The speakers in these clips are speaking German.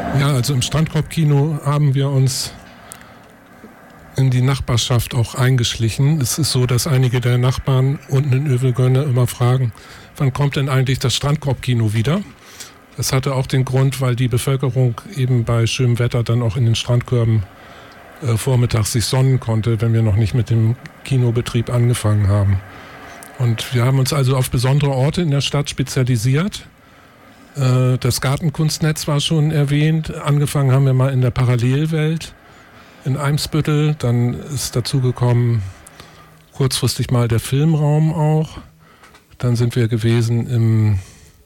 Ja, also im Strandkorbkino haben wir uns in die Nachbarschaft auch eingeschlichen. Es ist so, dass einige der Nachbarn unten in Övelgönne immer fragen, wann kommt denn eigentlich das Strandkorbkino wieder? Das hatte auch den Grund, weil die Bevölkerung eben bei schönem Wetter dann auch in den Strandkörben vormittags sich sonnen konnte, wenn wir noch nicht mit dem Kinobetrieb angefangen haben. Und wir haben uns also auf besondere Orte in der Stadt spezialisiert. Das Gartenkunstnetz war schon erwähnt. Angefangen haben wir mal in der Parallelwelt in Eimsbüttel. Dann ist dazu gekommen kurzfristig mal der Filmraum auch. Dann sind wir gewesen im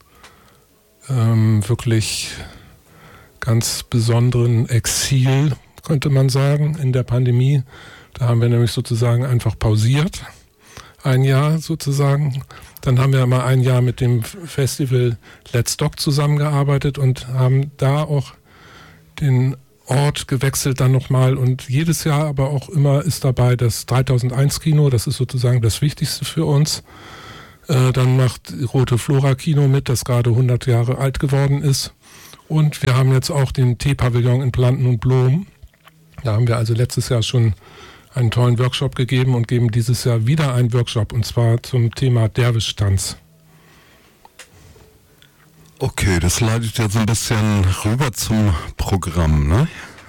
wirklich ganz besonderen Exil, könnte man sagen, in der Pandemie. Da haben wir nämlich sozusagen einfach pausiert. Ein Jahr sozusagen. Dann haben wir mal ein Jahr mit dem Festival Let's Doc zusammengearbeitet und haben da auch den Ort gewechselt dann nochmal. Und jedes Jahr aber auch immer ist dabei das 3001 Kino. Das ist sozusagen das Wichtigste für uns. Dann macht Rote Flora Kino mit, das gerade 100 Jahre alt geworden ist. Und wir haben jetzt auch den Teepavillon in Planten und Blom. Da haben wir also letztes Jahr schon einen tollen Workshop gegeben und geben dieses Jahr wieder einen Workshop, und zwar zum Thema Derwischtanz. Okay, das leitet ja so ein bisschen rüber zum Programm, ne?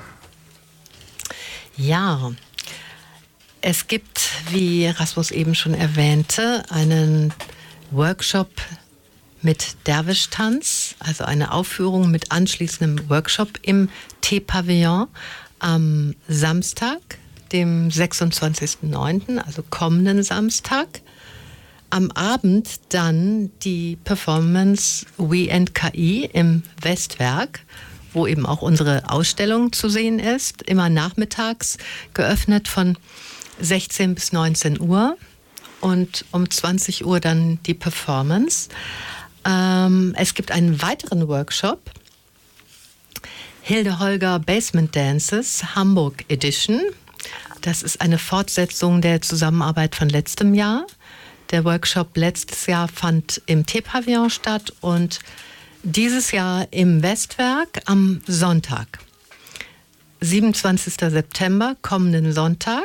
Ja, es gibt, wie Rasmus eben schon erwähnte, einen Workshop mit Derwischtanz, also eine Aufführung mit anschließendem Workshop im Teepavillon am Samstag, dem 26.09., also kommenden Samstag. Am Abend dann die Performance We and KI im Westwerk, wo eben auch unsere Ausstellung zu sehen ist, immer nachmittags geöffnet von 16 bis 19 Uhr und um 20 Uhr dann die Performance. Es gibt einen weiteren Workshop, Hilde Holger Basement Dances Hamburg Edition. Das ist eine Fortsetzung der Zusammenarbeit von letztem Jahr. Der Workshop letztes Jahr fand im Teepavillon statt und dieses Jahr im Westwerk am Sonntag. 27. September, kommenden Sonntag,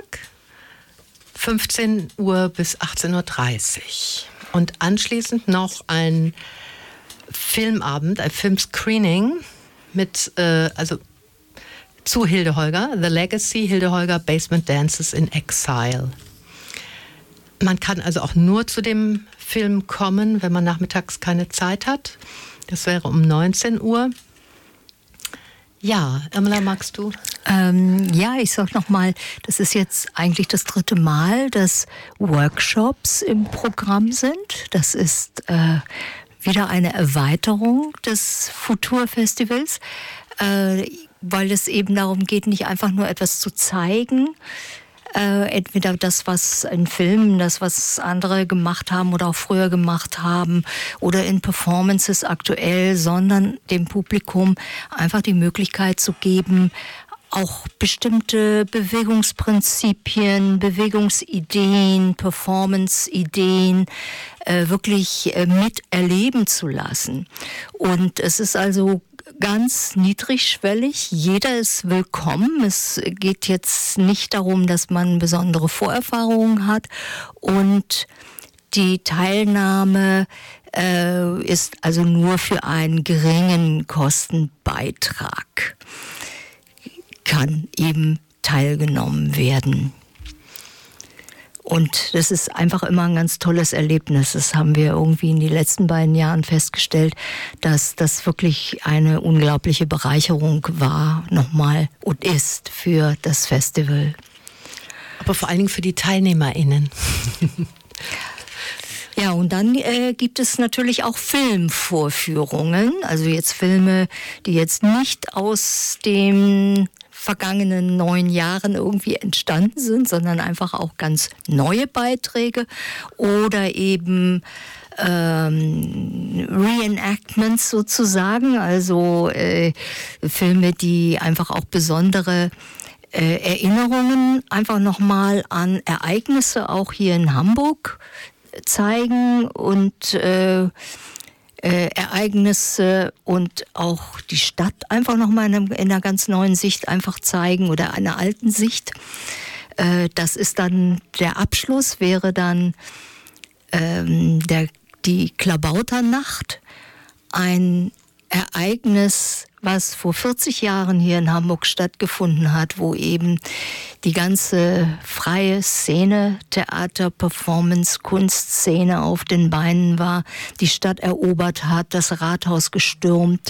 15 Uhr bis 18.30 Uhr. Und anschließend noch ein Filmabend, ein Filmscreening mit, zu Hilde Holger, The Legacy, Hilde Holger Basement Dances in Exile. Man kann also auch nur zu dem Film kommen, wenn man nachmittags keine Zeit hat. Das wäre um 19 Uhr. Ja, Irmela, magst du? Ja, ich sag nochmal, das ist jetzt eigentlich das 3. Mal, dass Workshops im Programm sind. Das ist wieder eine Erweiterung des Futur-Festivals, weil es eben darum geht, nicht einfach nur etwas zu zeigen, entweder das, was in Filmen, das, was andere gemacht haben oder auch früher gemacht haben oder in Performances aktuell, sondern dem Publikum einfach die Möglichkeit zu geben, auch bestimmte Bewegungsprinzipien, Bewegungsideen, Performance-Ideen wirklich miterleben zu lassen. Und es ist also ganz niedrigschwellig. Jeder ist willkommen. Es geht jetzt nicht darum, dass man besondere Vorerfahrungen hat. Und die Teilnahme ist also nur für einen geringen Kostenbeitrag. Kann eben teilgenommen werden. Und das ist einfach immer ein ganz tolles Erlebnis. Das haben wir irgendwie in den letzten beiden Jahren festgestellt, dass das wirklich eine unglaubliche Bereicherung war, nochmal und ist für das Festival. Aber vor allen Dingen für die TeilnehmerInnen. Ja, und dann gibt es natürlich auch Filmvorführungen, also jetzt Filme, die jetzt nicht aus den vergangenen 9 Jahren irgendwie entstanden sind, sondern einfach auch ganz neue Beiträge oder eben Reenactments sozusagen, also Filme, die einfach auch besondere Erinnerungen einfach nochmal an Ereignisse auch hier in Hamburg zeigen und Ereignisse und auch die Stadt einfach nochmal in einer ganz neuen Sicht einfach zeigen oder einer alten Sicht. Das ist dann der Abschluss, wäre dann die Klabauternacht, ein Ereignis, was vor 40 Jahren hier in Hamburg stattgefunden hat, wo eben die ganze freie Szene, Theater, Performance, Kunstszene auf den Beinen war, die Stadt erobert hat, das Rathaus gestürmt.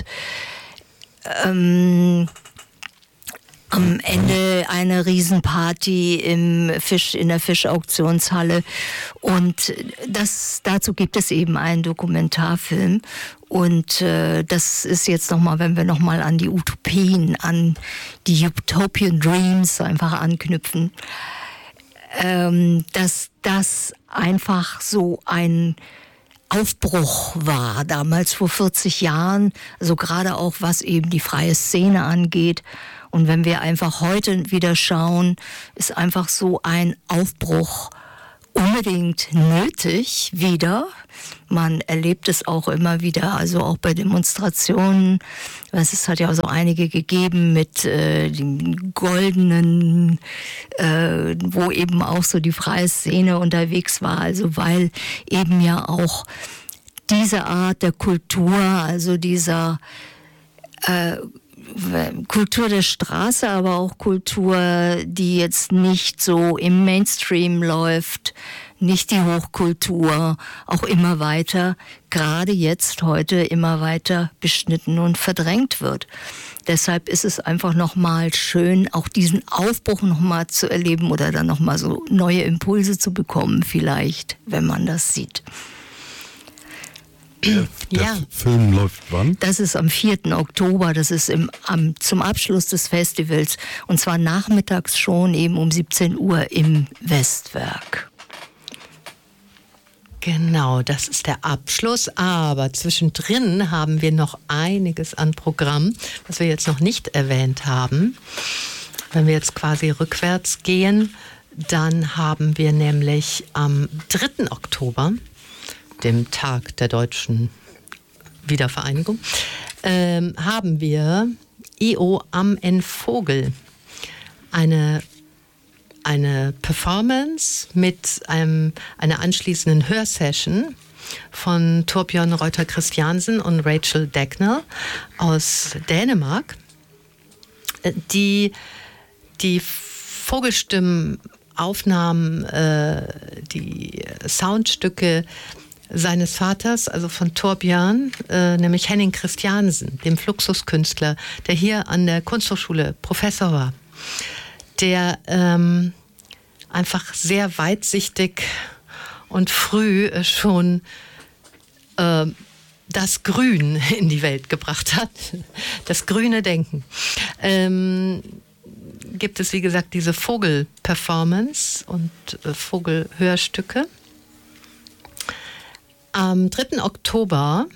Am Ende eine Riesenparty in der Fischauktionshalle. Und dazu gibt es eben einen Dokumentarfilm. Und das ist jetzt nochmal, wenn wir nochmal an die Utopien, an die Utopian Dreams einfach anknüpfen, dass das einfach so ein Aufbruch war, damals vor 40 Jahren, also gerade auch was eben die freie Szene angeht. Und wenn wir einfach heute wieder schauen, ist einfach so ein Aufbruch unbedingt nötig wieder. Man erlebt es auch immer wieder, also auch bei Demonstrationen. Es hat ja so einige gegeben mit den goldenen, wo eben auch so die freie Szene unterwegs war. Also weil eben ja auch diese Art der Kultur, also dieser Kultur der Straße, aber auch Kultur, die jetzt nicht so im Mainstream läuft, nicht die Hochkultur, auch immer weiter, gerade jetzt heute immer weiter beschnitten und verdrängt wird. Deshalb ist es einfach nochmal schön, auch diesen Aufbruch nochmal zu erleben oder dann nochmal so neue Impulse zu bekommen vielleicht, wenn man das sieht. Der Film läuft wann? Das ist am 4. Oktober, das ist zum Abschluss des Festivals und zwar nachmittags schon eben um 17 Uhr im Westwerk. Genau, das ist der Abschluss, aber zwischendrin haben wir noch einiges an Programm, was wir jetzt noch nicht erwähnt haben. Wenn wir jetzt quasi rückwärts gehen, dann haben wir nämlich am 3. Oktober, dem Tag der deutschen Wiedervereinigung, haben wir I.O. am N. Vogel. Eine Performance mit einer anschließenden Hörsession von Torbjørn Reuter Christiansen und Rachel Dagnall aus Dänemark, die Vogelstimmenaufnahmen, die Soundstücke seines Vaters, also von Torbjørn, nämlich Henning Christiansen, dem Fluxuskünstler, der hier an der Kunsthochschule Professor war, der einfach sehr weitsichtig und früh schon das Grün in die Welt gebracht hat, das grüne Denken. Gibt es, wie gesagt, diese Vogel-Performance und Vogelhörstücke. Am 3. Oktober,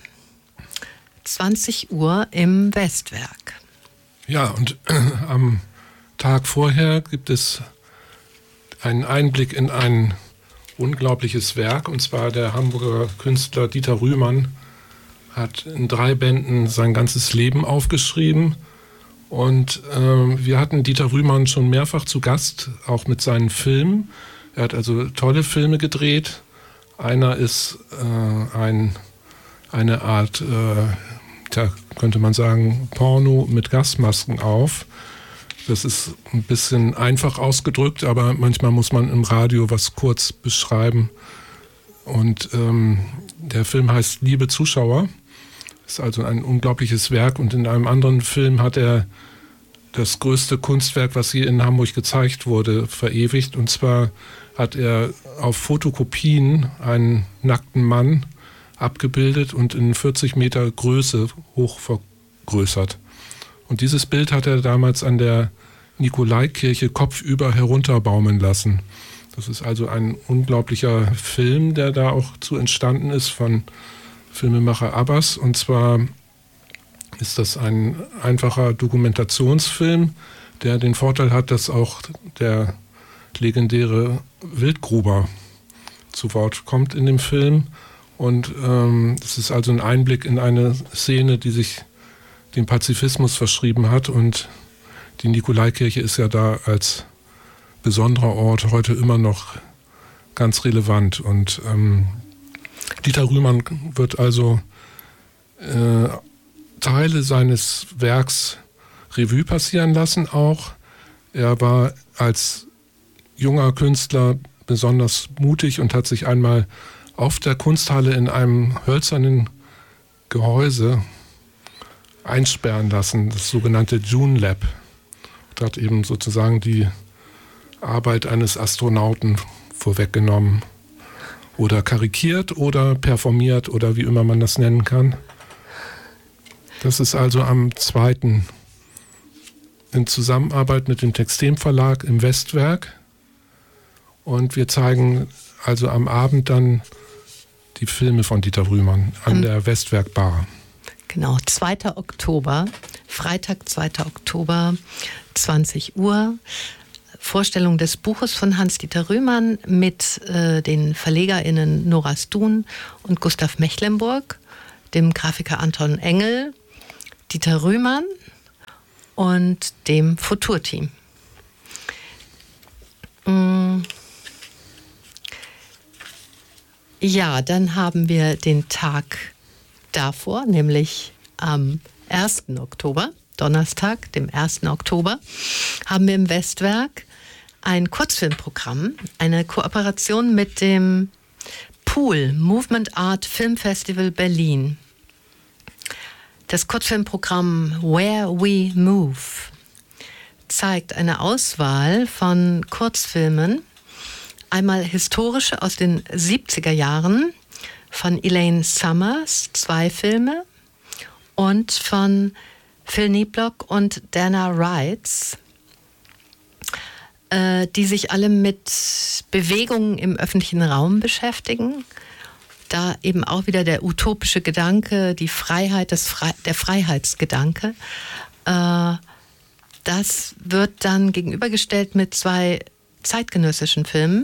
20 Uhr im Westwerk. Ja, und am Tag vorher gibt es einen Einblick in ein unglaubliches Werk, und zwar der Hamburger Künstler Dieter Rühmann hat in 3 Bänden sein ganzes Leben aufgeschrieben. Und wir hatten Dieter Rühmann schon mehrfach zu Gast, auch mit seinen Filmen. Er hat also tolle Filme gedreht. Einer ist eine Art, da könnte man sagen, Porno mit Gasmasken auf. Das ist ein bisschen einfach ausgedrückt, aber manchmal muss man im Radio was kurz beschreiben. Und der Film heißt Liebe Zuschauer. Ist also ein unglaubliches Werk. Und in einem anderen Film hat er das größte Kunstwerk, was hier in Hamburg gezeigt wurde, verewigt. Und zwar hat er auf Fotokopien einen nackten Mann abgebildet und in 40 Meter Größe hoch vergrößert. Und dieses Bild hat er damals an der Nikolaikirche kopfüber herunterbaumeln lassen. Das ist also ein unglaublicher Film, der da auch zu entstanden ist von Filmemacher Abbas. Und zwar ist das ein einfacher Dokumentationsfilm, der den Vorteil hat, dass auch der legendäre Wildgruber zu Wort kommt in dem Film. Und das ist also ein Einblick in eine Szene, die sich dem Pazifismus verschrieben hat. Und die Nikolaikirche ist ja da als besonderer Ort heute immer noch ganz relevant. Und Dieter Rühmann wird also Teile seines Werks Revue passieren lassen auch. Er war als junger Künstler besonders mutig und hat sich einmal auf der Kunsthalle in einem hölzernen Gehäuse einsperren lassen, das sogenannte June Lab. Und hat eben sozusagen die Arbeit eines Astronauten vorweggenommen oder karikiert oder performiert oder wie immer man das nennen kann. Das ist also am 2. in Zusammenarbeit mit dem Textem-Verlag im Westwerk. Und wir zeigen also am Abend dann die Filme von Dieter Rühmann an der Westwerk Bar. Genau, 2. Oktober, Freitag, 2. Oktober, 20 Uhr. Vorstellung des Buches von Hans-Dieter Rühmann mit den VerlegerInnen Nora Stun und Gustav Mecklenburg, dem Grafiker Anton Engel, Dieter Rühmann und dem Futur-Team. Ja, dann haben wir den Tag davor, nämlich am 1. Oktober, Donnerstag, dem 1. Oktober, haben wir im Westwerk ein Kurzfilmprogramm, eine Kooperation mit dem Pool Movement Art Film Festival Berlin. Das Kurzfilmprogramm Where We Move zeigt eine Auswahl von Kurzfilmen, einmal historische aus den 70er Jahren von Elaine Summers, 2 Filme, und von Phil Nieblock und Dana Reitz, die sich alle mit Bewegungen im öffentlichen Raum beschäftigen. Da eben auch wieder der utopische Gedanke, die Freiheit, der Freiheitsgedanke. Das wird dann gegenübergestellt mit 2 zeitgenössischen Filmen.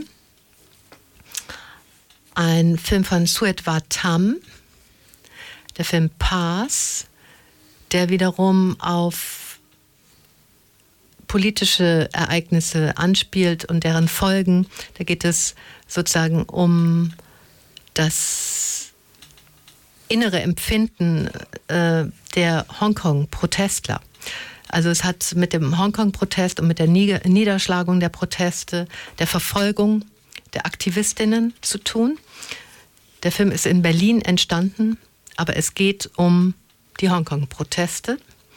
Ein Film von Suedwar Tam, der Film Pass, der wiederum auf politische Ereignisse anspielt und deren Folgen. Da geht es sozusagen um das innere Empfinden der Hongkong-Protestler. Also es hat mit dem Hongkong-Protest und mit der Niederschlagung der Proteste, der Verfolgung der Aktivistinnen zu tun. Der Film ist in Berlin entstanden, aber es geht um die Hongkong-Proteste.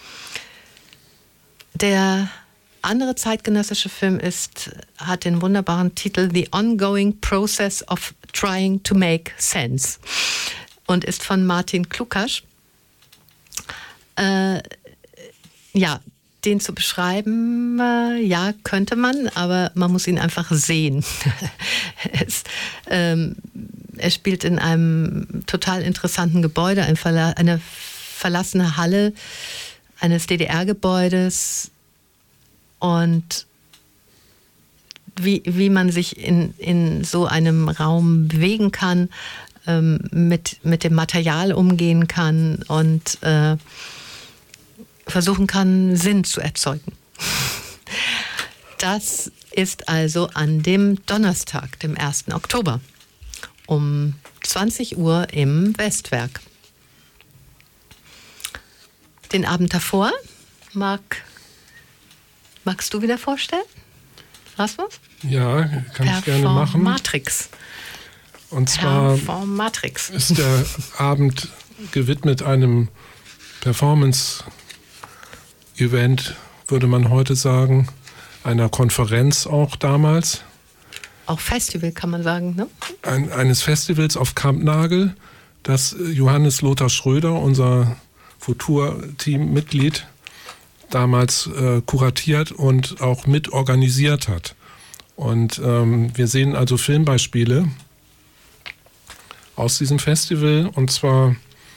Der andere zeitgenössische Film hat den wunderbaren Titel The Ongoing Process of Trying to Make Sense und ist von Martin Klukasch. Ja, den zu beschreiben, ja, könnte man, aber man muss ihn einfach sehen. Er spielt in einem total interessanten Gebäude, eine verlassene Halle eines DDR-Gebäudes, und wie man sich in so einem Raum bewegen kann, mit dem Material umgehen kann und versuchen kann, Sinn zu erzeugen. Das ist also an dem Donnerstag, dem 1. Oktober, um 20 Uhr im Westwerk. Den Abend davor magst du wieder vorstellen? Rasmus? Ja, kann ich gerne machen. Performatrix. Und zwar ist der Abend gewidmet einem Performance-Event, würde man heute sagen, einer Konferenz auch damals. Auch Festival kann man sagen, ne? Eines Festivals auf Kampnagel, das Johannes Lothar Schröder, unser Futur-Team-Mitglied, damals kuratiert und auch mitorganisiert hat. Und wir sehen also Filmbeispiele aus diesem Festival. Und zwar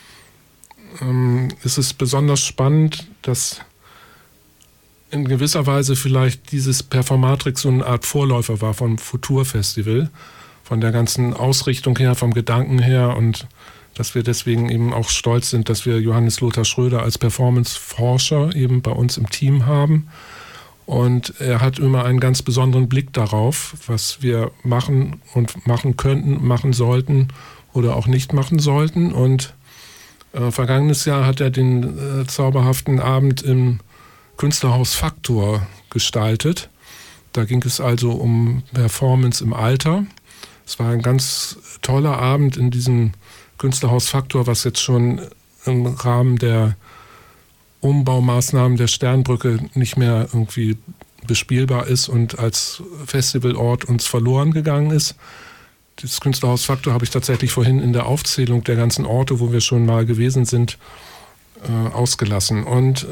ist es besonders spannend, dass in gewisser Weise vielleicht dieses Performatrix so eine Art Vorläufer war vom Futur-Festival, von der ganzen Ausrichtung her, vom Gedanken her und dass wir deswegen eben auch stolz sind, dass wir Johannes Lothar Schröder als Performance-Forscher eben bei uns im Team haben. Und er hat immer einen ganz besonderen Blick darauf, was wir machen und machen könnten, machen sollten oder auch nicht machen sollten. Und vergangenes Jahr hat er den zauberhaften Abend im Künstlerhaus Faktor gestaltet. Da ging es also um Performance im Alter. Es war ein ganz toller Abend in diesem Künstlerhaus Faktor, was jetzt schon im Rahmen der Umbaumaßnahmen der Sternbrücke nicht mehr irgendwie bespielbar ist und als Festivalort uns verloren gegangen ist. Das Künstlerhaus Faktor habe ich tatsächlich vorhin in der Aufzählung der ganzen Orte, wo wir schon mal gewesen sind, ausgelassen. Und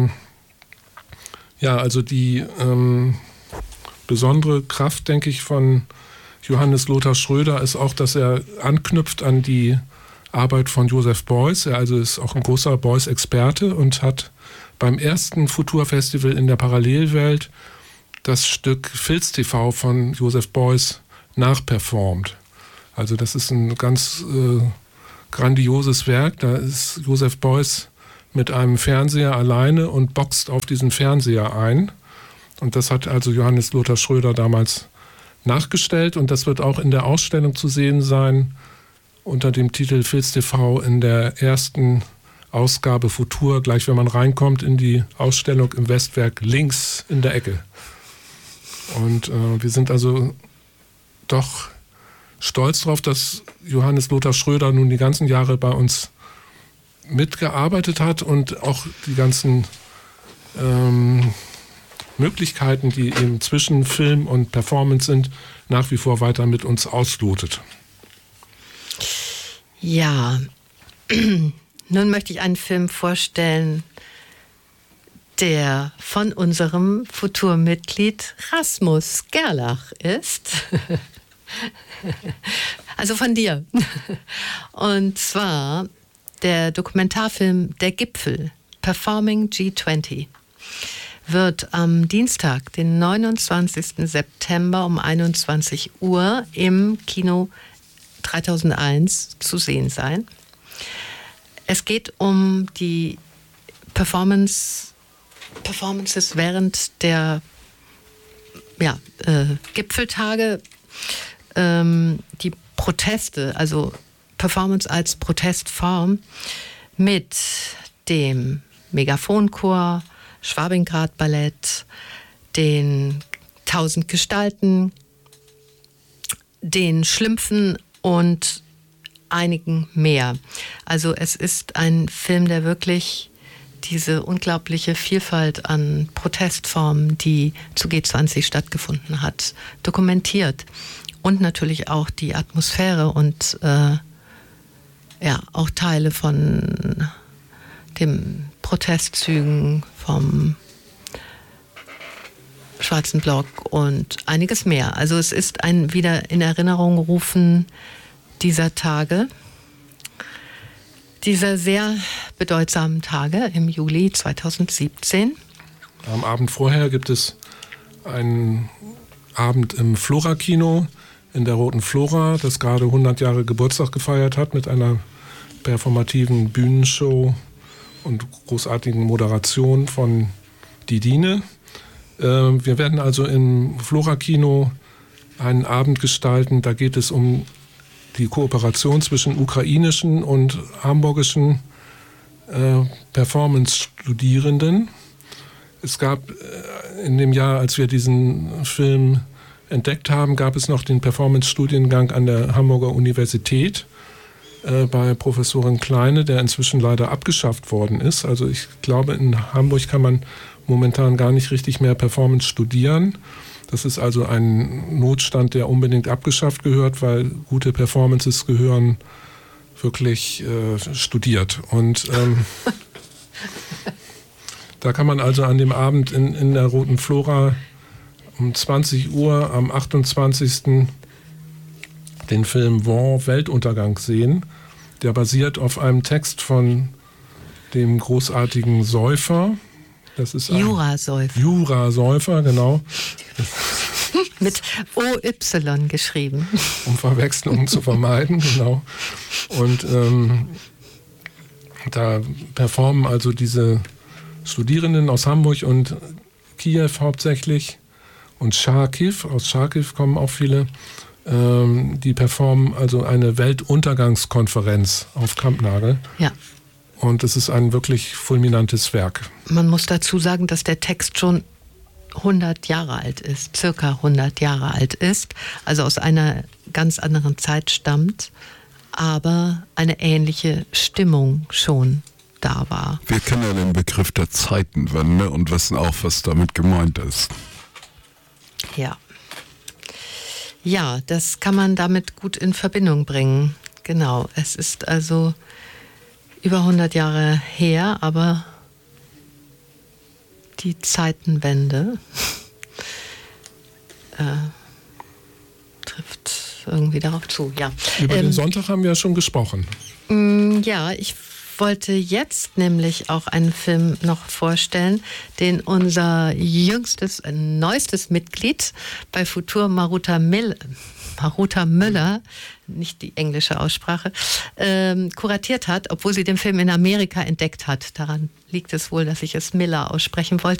also die besondere Kraft, denke ich, von Johannes Lothar Schröder ist auch, dass er anknüpft an die Arbeit von Joseph Beuys. Er also ist auch ein großer Beuys-Experte und hat beim ersten Futur-Festival in der Parallelwelt das Stück Filz TV von Joseph Beuys nachperformt. Also das ist ein ganz grandioses Werk. Da ist Joseph Beuys mit einem Fernseher alleine und boxt auf diesen Fernseher ein. Und das hat also Johannes Lothar Schröder damals nachgestellt. Und das wird auch in der Ausstellung zu sehen sein, unter dem Titel Filz TV in der ersten Ausgabe Futur, gleich wenn man reinkommt in die Ausstellung im Westwerk links in der Ecke. Und wir sind also doch stolz darauf, dass Johannes Lothar Schröder nun die ganzen Jahre bei uns mitgearbeitet hat und auch die ganzen Möglichkeiten, die eben zwischen Film und Performance sind, nach wie vor weiter mit uns auslotet. Ja, nun möchte ich einen Film vorstellen, der von unserem Futur-Mitglied Rasmus Gerlach ist. Also von dir. Und zwar der Dokumentarfilm Der Gipfel, Performing G20, wird am Dienstag, den 29. September um 21 Uhr im Kino 3001 zu sehen sein. Es geht um die Performances während der Gipfeltage, die Proteste, also Performance als Protestform mit dem Megafonchor, Schwabingrad Ballett, den 1000 Gestalten, den Schlümpfen und einigen mehr. Also es ist ein Film, der wirklich diese unglaubliche Vielfalt an Protestformen, die zu G20 stattgefunden hat, dokumentiert. Und natürlich auch die Atmosphäre und auch Teile von den Protestzügen vom Schwarzen Block und einiges mehr. Also es ist ein wieder in Erinnerung rufen dieser Tage, dieser sehr bedeutsamen Tage im Juli 2017. Am Abend vorher gibt es einen Abend im Flora-Kino in der Roten Flora, das gerade 100 Jahre Geburtstag gefeiert hat mit einer performativen Bühnenshow und großartigen Moderation von Didine. Wir werden also im Flora-Kino einen Abend gestalten, da geht es um die Kooperation zwischen ukrainischen und hamburgischen Performance-Studierenden. Es gab in dem Jahr, als wir diesen Film entdeckt haben, gab es noch den Performance-Studiengang an der Hamburger Universität bei Professorin Kleine, der inzwischen leider abgeschafft worden ist. Also ich glaube, in Hamburg kann man momentan gar nicht richtig mehr Performance studieren. Das ist also ein Notstand, der unbedingt abgeschafft gehört, weil gute Performances gehören wirklich studiert. Und da kann man also an dem Abend in der Roten Flora um 20 Uhr am 28. den Film War Weltuntergang sehen. Der basiert auf einem Text von dem großartigen Säufer. Das ist Jura Säufer. Jura Säufer, genau. Mit OY geschrieben. Um Verwechslungen zu vermeiden, genau. Und da performen also diese Studierenden aus Hamburg und Kiew hauptsächlich und Charkiw, aus Charkiw kommen auch viele, die performen also eine Weltuntergangskonferenz auf Kampnagel. Ja. Und es ist ein wirklich fulminantes Werk. Man muss dazu sagen, dass der Text schon 100 Jahre alt ist, circa 100 Jahre alt ist, also aus einer ganz anderen Zeit stammt, aber eine ähnliche Stimmung schon da war. Wir kennen ja den Begriff der Zeitenwende und wissen auch, was damit gemeint ist. Ja. Ja, das kann man damit gut in Verbindung bringen. Genau, es ist also über 100 Jahre her, aber die Zeitenwende trifft irgendwie darauf zu. Ja. Über den Sonntag haben wir ja schon gesprochen. Ja, ich wollte jetzt nämlich auch einen Film noch vorstellen, den unser neuestes Mitglied bei Futur, Maruta Müller, nicht die englische Aussprache, kuratiert hat, obwohl sie den Film in Amerika entdeckt hat. Daran liegt es wohl, dass ich es Miller aussprechen wollte.